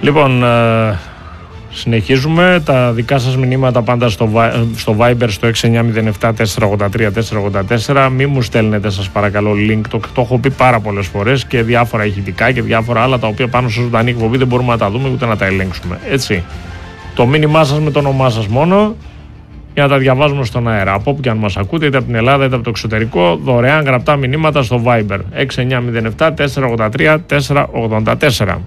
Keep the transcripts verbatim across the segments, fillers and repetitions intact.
Λοιπόν, ε, συνεχίζουμε τα δικά σας μηνύματα πάντα στο, στο Viber στο έξι εννιά μηδέν επτά τέσσερα ογδόντα τρία τέσσερα ογδόντα τέσσερα. Μη μου στέλνετε, σας παρακαλώ, link. Το, το έχω πει πάρα πολλές φορές και διάφορα ηχητικά και διάφορα άλλα τα οποία πάνω σε ζωντανή εκπομπή δεν μπορούμε να τα δούμε ούτε να τα ελέγξουμε. Έτσι. Το μήνυμά σας με το όνομά σας μόνο για να τα διαβάζουμε στον αέρα. Από όπου και αν μας ακούτε, είτε από την Ελλάδα είτε από το εξωτερικό, δωρεάν γραπτά μηνύματα στο Viber έξι εννιά μηδέν επτά τέσσερα ογδόντα τρία τέσσερα ογδόντα τέσσερα.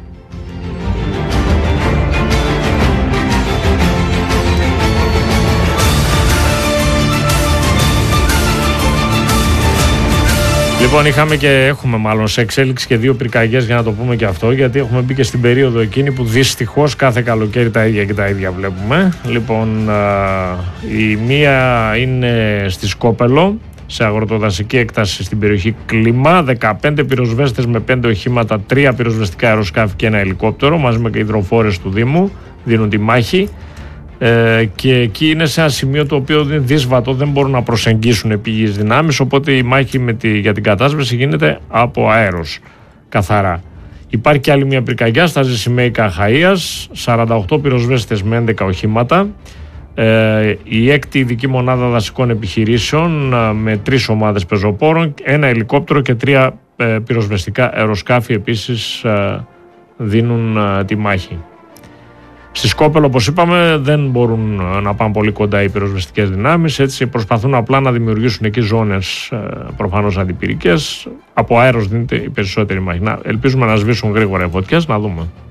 Λοιπόν, είχαμε και έχουμε μάλλον σε εξέλιξη και δύο πυρκαγιές, για να το πούμε και αυτό, γιατί έχουμε μπει και στην περίοδο εκείνη που δυστυχώς κάθε καλοκαίρι τα ίδια και τα ίδια βλέπουμε. Λοιπόν, η μία είναι στη Σκόπελο, σε αγροτοδασική έκταση στην περιοχή Κλίμα, δεκαπέντε πυροσβέστες με πέντε οχήματα, τρία πυροσβεστικά αεροσκάφη και ένα ελικόπτερο, μαζί με και υδροφόρες του Δήμου, δίνουν τη μάχη. Ε, και εκεί είναι σε ένα σημείο το οποίο είναι δύσβατο, δεν μπορούν να προσεγγίσουν επίγειες δυνάμεις, οπότε η μάχη με τη, για την κατάσβεση γίνεται από αέρος καθαρά. Υπάρχει και άλλη μια πυρκαγιά στα Ζησιμαίικα Αχαΐας, σαράντα οκτώ πυροσβέστες με έντεκα οχήματα, ε, η έκτη ειδική μονάδα δασικών επιχειρήσεων ε, με τρεις ομάδες πεζοπόρων, ένα ελικόπτερο και τρία ε, πυροσβεστικά αεροσκάφη επίσης ε, δίνουν ε, τη μάχη. Στη Σκόπελο, όπως είπαμε, δεν μπορούν να πάνε πολύ κοντά οι πυροσβεστικές δυνάμεις, έτσι προσπαθούν απλά να δημιουργήσουν εκεί ζώνες προφανώς αντιπυρικές. Από αέρος δίνεται η περισσότερη μάχη. Να, ελπίζουμε να σβήσουν γρήγορα οι φωτιές, να δούμε.